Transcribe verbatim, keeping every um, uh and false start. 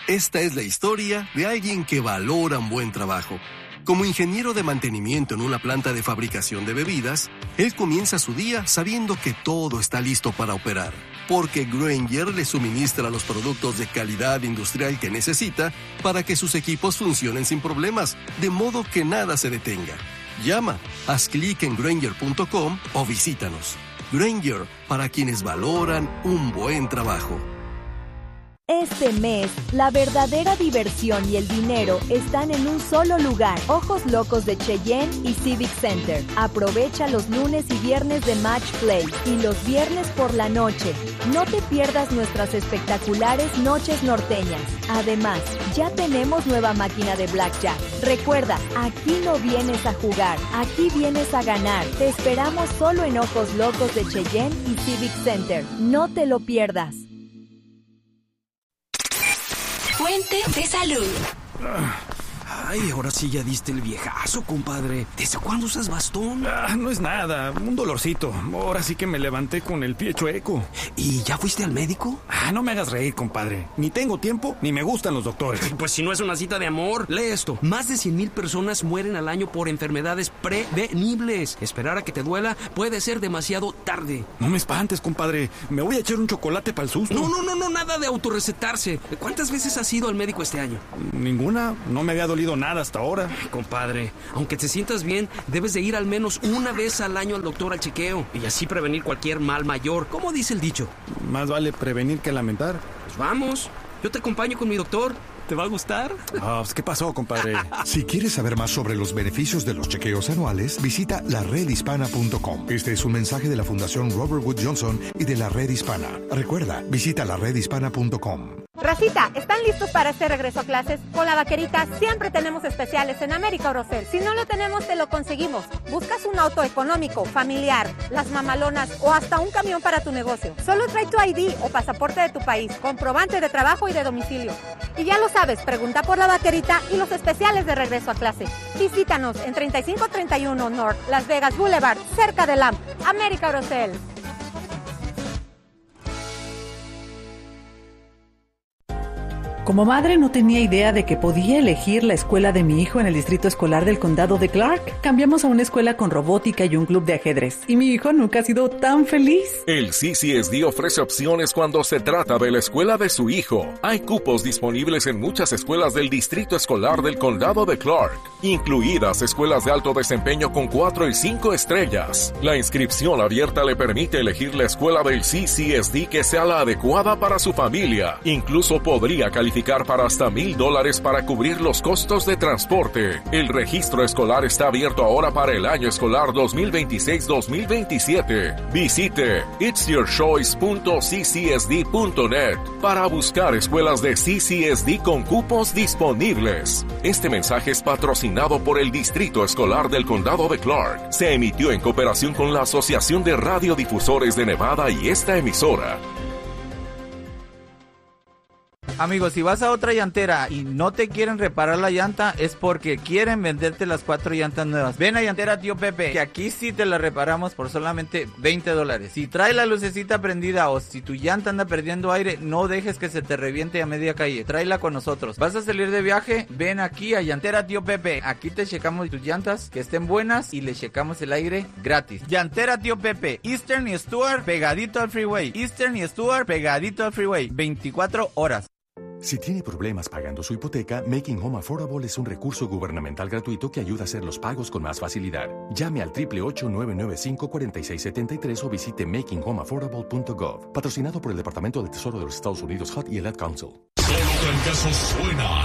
Esta es la historia de alguien que valora un buen trabajo. Como ingeniero de mantenimiento en una planta de fabricación de bebidas, él comienza su día sabiendo que todo está listo para operar, porque Grainger le suministra los productos de calidad industrial que necesita para que sus equipos funcionen sin problemas, de modo que nada se detenga. Llama, haz clic en Grainger punto com o visítanos. Grainger, para quienes valoran un buen trabajo. Este mes, la verdadera diversión y el dinero están en un solo lugar. Ojos Locos de Cheyenne y Civic Center. Aprovecha los lunes y viernes de Match Play y los viernes por la noche. No te pierdas nuestras espectaculares noches norteñas. Además, ya tenemos nueva máquina de Blackjack. Recuerda, aquí no vienes a jugar, aquí vienes a ganar. Te esperamos solo en Ojos Locos de Cheyenne y Civic Center. No te lo pierdas. Fuente de salud. Ay, ahora sí ya diste el viejazo, compadre. ¿Desde cuándo usas bastón? Ah, no es nada, un dolorcito. Ahora sí que me levanté con el pie chueco. ¿Y ya fuiste al médico? Ah, no me hagas reír, compadre. Ni tengo tiempo, ni me gustan los doctores. Pues si no es una cita de amor, lee esto. Más de cien mil personas mueren al año por enfermedades prevenibles. Esperar a que te duela puede ser demasiado tarde. No me espantes, compadre. Me voy a echar un chocolate para el susto. No, no, no, no, nada de autorrecetarse. ¿Cuántas veces has ido al médico este año? Ninguna. No me había dolido nada hasta ahora. Ay, compadre, aunque te sientas bien, debes de ir al menos una vez al año al doctor al chequeo y así prevenir cualquier mal mayor. ¿Cómo dice el dicho? Más vale prevenir que lamentar. Pues vamos, yo te acompaño con mi doctor. ¿Te va a gustar? Ah, pues, ¿qué pasó, compadre? Si quieres saber más sobre los beneficios de los chequeos anuales, visita la red hispana punto com. Este es un mensaje de la Fundación Robert Wood Johnson y de la Red Hispana. Recuerda, visita la red hispana punto com. Racita, ¿están listos para este regreso a clases? Con la Vaquerita siempre tenemos especiales en América Orocel. Si no lo tenemos, te lo conseguimos. ¿Buscas un auto económico, familiar, las mamalonas o hasta un camión para tu negocio? Solo trae tu I D o pasaporte de tu país, comprobante de trabajo y de domicilio. Y ya lo sabes, pregunta por la Vaquerita y los especiales de regreso a clase. Visítanos en treinta y cinco treinta y uno North Las Vegas Boulevard, cerca de L A M. América Orocel. Como madre no tenía idea de que podía elegir la escuela de mi hijo en el distrito escolar del condado de Clark. Cambiamos a una escuela con robótica y un club de ajedrez. Y mi hijo nunca ha sido tan feliz. El C C S D ofrece opciones cuando se trata de la escuela de su hijo. Hay cupos disponibles en muchas escuelas del distrito escolar del condado de Clark, incluidas escuelas de alto desempeño con cuatro y cinco estrellas. La inscripción abierta le permite elegir la escuela del C C S D que sea la adecuada para su familia. Incluso podría calificar para hasta mil dólares para cubrir los costos de transporte. El registro escolar está abierto ahora para el año escolar dos mil veintiséis dos mil veintisiete. Visite its your choice punto c c s d punto net para buscar escuelas de C C S D con cupos disponibles. Este mensaje es patrocinado por el Distrito Escolar del Condado de Clark. Se emitió en cooperación con la Asociación de Radiodifusores de Nevada y esta emisora. Amigos, si vas a otra llantera y no te quieren reparar la llanta, es porque quieren venderte las cuatro llantas nuevas. Ven a Llantera Tío Pepe, que aquí sí te la reparamos por solamente veinte dólares. Si trae la lucecita prendida o si tu llanta anda perdiendo aire, no dejes que se te reviente a media calle. Tráela con nosotros. ¿Vas a salir de viaje? Ven aquí a Llantera Tío Pepe. Aquí te checamos tus llantas, que estén buenas, y le checamos el aire gratis. Llantera Tío Pepe, Eastern y Stuart, pegadito al freeway. Eastern y Stuart, pegadito al freeway. veinticuatro horas. Si tiene problemas pagando su hipoteca, Making Home Affordable es un recurso gubernamental gratuito que ayuda a hacer los pagos con más facilidad. Llame al ocho ocho ocho, nueve nueve cinco, cuatro seis siete tres o visite making home affordable punto gov. Patrocinado por el Departamento del Tesoro de los Estados Unidos, H U D y el Ad Council. Solo trancazo suena